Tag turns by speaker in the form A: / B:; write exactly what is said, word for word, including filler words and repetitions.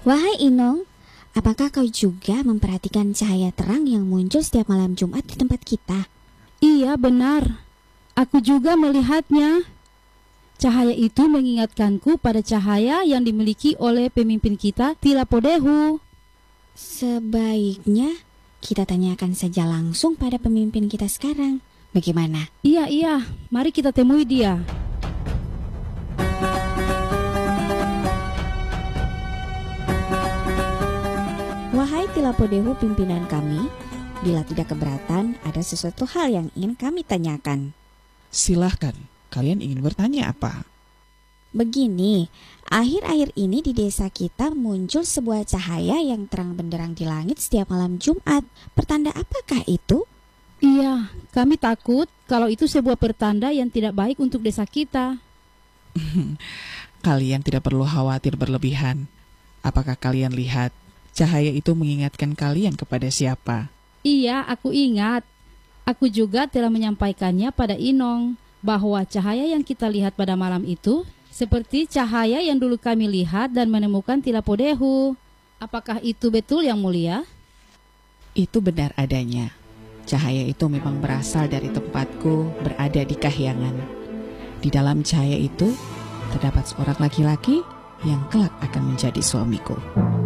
A: Wahai Inong, apakah kau juga memperhatikan cahaya terang yang muncul setiap malam Jumat di tempat kita?
B: Iya, benar. Aku juga melihatnya. Cahaya itu mengingatkanku pada cahaya yang dimiliki oleh pemimpin kita, Tilapodehu.
A: Sebaiknya kita tanyakan saja langsung pada pemimpin kita sekarang. Bagaimana?
B: Iya, iya. Mari kita temui dia.
A: Wahai Tilapodehu pimpinan kami, bila tidak keberatan, ada sesuatu hal yang ingin kami tanyakan.
C: Silahkan, kalian ingin bertanya apa?
A: Begini, akhir-akhir ini di desa kita muncul sebuah cahaya yang terang benderang di langit setiap malam Jumat. Pertanda apakah itu?
B: Iya, kami takut kalau itu sebuah pertanda yang tidak baik untuk desa kita.
C: Kalian tidak perlu khawatir berlebihan. Apakah kalian lihat cahaya itu mengingatkan kalian kepada siapa?
B: Iya, aku ingat. Aku juga telah menyampaikannya pada Inong bahwa cahaya yang kita lihat pada malam itu seperti cahaya yang dulu kami lihat dan menemukan Tilapodehu. Apakah itu betul, Yang Mulia?
C: Itu benar adanya. Cahaya itu memang berasal dari tempatku berada di Kahyangan. Di dalam cahaya itu terdapat seorang laki-laki yang kelak akan menjadi suamiku.